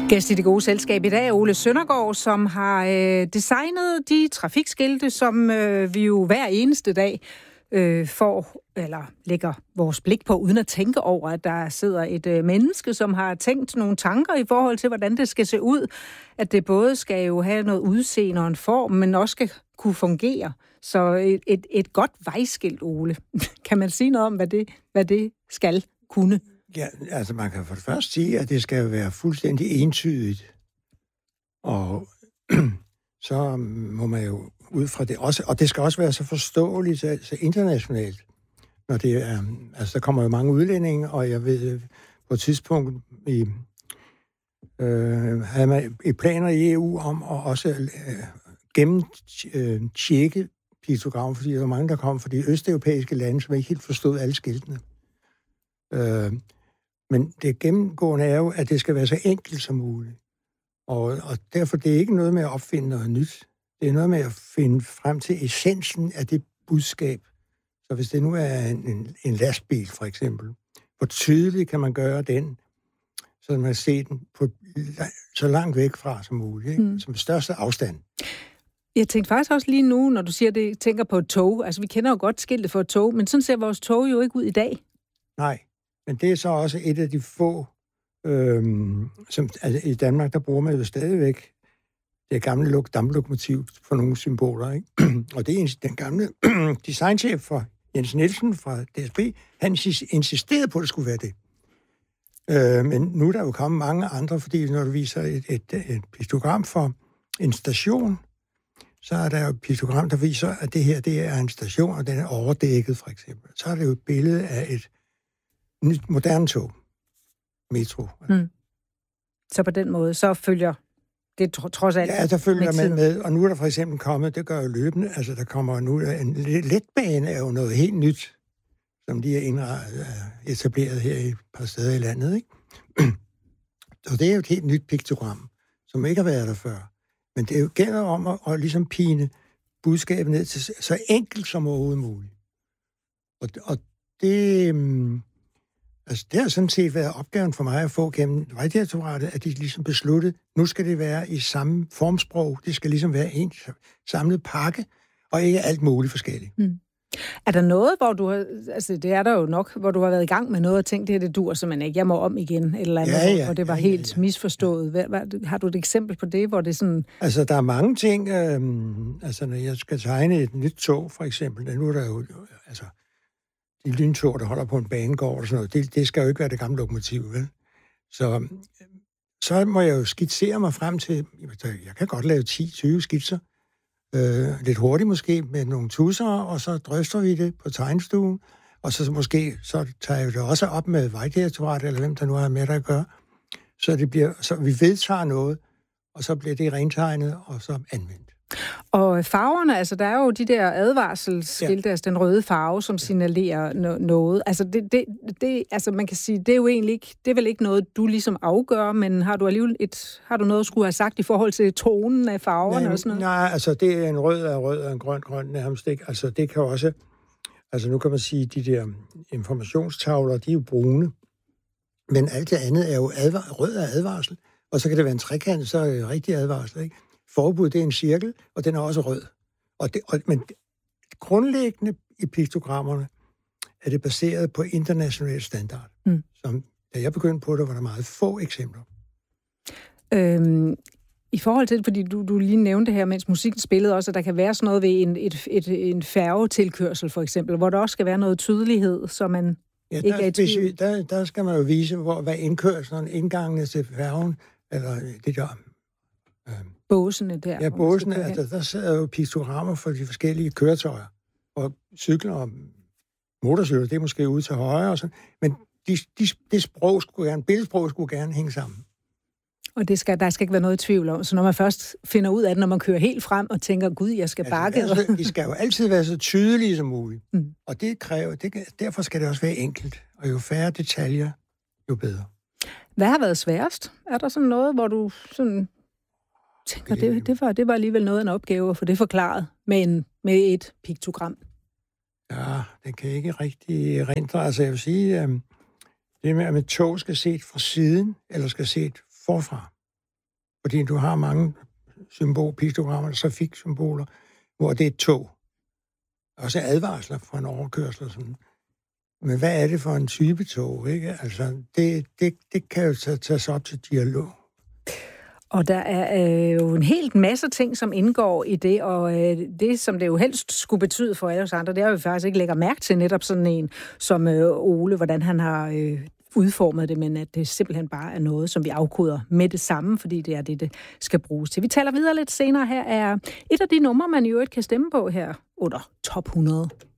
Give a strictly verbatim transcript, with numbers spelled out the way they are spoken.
Gæst i Det Gode Selskab i dag er Ole Søndergaard, som har øh, designet de trafikskilte, som øh, vi jo hver eneste dag øh, får, eller lægger vores blik på, uden at tænke over, at der sidder et øh, menneske, som har tænkt nogle tanker i forhold til, hvordan det skal se ud. At det både skal jo have noget udseende og en form, men også skal kunne fungere. Så et, et, et godt vejskilt, Ole. Kan man sige noget om, hvad det, hvad det skal kunne? Ja, altså man kan for det første sige, at det skal være fuldstændig entydigt. Og så må man jo ud fra det også, og det skal også være så forståeligt, så, så internationalt. Når det er, altså der kommer jo mange udlændinge, og jeg ved på et tidspunkt i, øh, havde man i planer i E U om at også øh, gennemtjekke piktogram, fordi der var mange, der kom fra de østeuropæiske lande, som ikke helt forstod alle skiltene. Øh, Men det gennemgående er jo, at det skal være så enkelt som muligt. Og, og derfor det er ikke noget med at opfinde noget nyt. Det er noget med at finde frem til essensen af det budskab. Så hvis det nu er en, en, en lastbil, for eksempel, hvor tydeligt kan man gøre den, så man kan se den på, så langt væk fra som muligt, ikke? Mm. Som største afstand. Jeg tænkte faktisk også lige nu, når du siger det, tænker på et tog. Altså, vi kender jo godt skiltet for et tog, men sådan ser vores tog jo ikke ud i dag. Nej. Men det er så også et af de få, øhm, som altså, i Danmark, der bruger man jo stadigvæk det gamle damplokomotiv for nogle symboler, ikke? Og det er den gamle designchef for Jens Nielsen fra D S B, han insisterede på, at det skulle være det. Øh, men nu er der jo kommet mange andre, fordi når du viser et, et, et piktogram for en station, så er der jo et piktogram, der viser, at det her det er en station, og den er overdækket, for eksempel. Så er det jo et billede af et nyt moderne tog. Metro. Mm. Så på den måde, så følger det trods alt ja, der følger man med. Og nu er der for eksempel kommet, det gør jo løbende, altså der kommer nu, en letbane er jo noget helt nyt, som de er etableret her i et par steder i landet, ikke? Og det er jo et helt nyt piktogram, som ikke har været der før. Men det er jo gælder om at, at ligesom pine budskabet ned til så enkelt som overhovedet muligt. Og, og det... Altså, det har sådan set været opgaven for mig at få gennem Vejdirektoratet, at de ligesom besluttede, nu skal det være i samme formsprog, det skal ligesom være en samlet pakke, og ikke alt muligt forskelligt. Mm. Er der noget, hvor du har, altså det er der jo nok, hvor du har været i gang med noget og tænkt, det her det dur simpelthen ikke, jeg må om igen, eller andet, ja, ja, hvor det var ja, helt ja, ja. misforstået. Hvad, hvad, har du et eksempel på det, hvor det sådan... Altså, der er mange ting, øhm, altså når jeg skal tegne et nyt tog, for eksempel, nu er der jo, altså... de lyntog, der holder på en banegård og sådan noget, det, det skal jo ikke være det gamle lokomotiv, vel? Så, så må jeg jo skitsere mig frem til, jeg kan godt lave ti til tyve skitser, øh, lidt hurtigt måske, med nogle tusser, og så drøfter vi det på tegnestuen, og så måske, så tager jeg det også op med Vejdirektoratet, eller hvem der nu har med det at gøre, så, det bliver, så vi vedtager noget, og så bliver det rentegnet, og så anvendt. Og farverne, altså der er jo de der advarselsskilte, ja. Altså den røde farve, som signalerer no- noget. Altså det, det, det, altså man kan sige, det er jo egentlig ikke, det er vel ikke noget, du ligesom afgør, men har du alligevel et, har du noget, skulle have sagt i forhold til tonen af farverne nej, og sådan noget? Nej, altså det er en rød er rød og en grøn grøn nærmest ikke. Altså det kan også, altså nu kan man sige, de der informationstavler, de er jo brune, men alt det andet er jo advar- rød er advarsel, og så kan det være en trekant, så er det rigtig advarsel, ikke? Forbud, det er en cirkel, og den er også rød. Og det, og, men grundlæggende i piktogrammerne er det baseret på international standard. Mm. Som, da jeg begyndte på det, var der meget få eksempler. Øhm, I forhold til, fordi du, du lige nævnte her, mens musikken spillede også, at der kan være sådan noget ved en, et, et, en færgetilkørsel, for eksempel, hvor der også skal være noget tydelighed, så man ja, ikke der, er i tvivl. Der, der skal man jo vise, hvor, hvad indkørslen, indgangene til færgen, eller det der... Øh, båsene der. Ja, båsene, altså, der sidder jo piktogrammer for de forskellige køretøjer. Og cykler og motorcykler, det er måske ude til højre og sådan. Men de, de, det sprog skulle gerne, billedsprog skulle gerne hænge sammen. Og det skal, der skal ikke være noget tvivl om. Så når man først finder ud af det, når man kører helt frem og tænker, gud, jeg skal bakke. Altså, altså, de skal jo altid være så tydelige som muligt. Mm. Og det kræver, det, derfor skal det også være enkelt. Og jo færre detaljer, jo bedre. Hvad har været sværest? Er der sådan noget, hvor du sådan... tænker, det, det, var, det var alligevel noget af en opgave at få det forklaret med, en, med et piktogram. Ja, det kan ikke rigtig rindre. Altså jeg vil sige, øh, det med, at et tog skal set fra siden, eller skal set forfra. fordi du har mange symbol, piktogrammer, trafiksymboler, hvor det er et tog. Også advarsler for en overkørsel og sådan. Men hvad er det for en type tog, ikke? Altså, det, det, det kan jo tages op til dialog. Og der er øh, jo en helt masse ting, som indgår i det, og øh, det, som det jo helst skulle betyde for alle os andre, det er jo faktisk ikke lægger mærke til netop sådan en som øh, Ole, hvordan han har øh, udformet det, men at det simpelthen bare er noget, som vi afkoder med det samme, fordi det er det, det skal bruges til. Vi taler videre lidt senere. Her er et af de numre, man i øvrigt kan stemme på her under Top hundrede.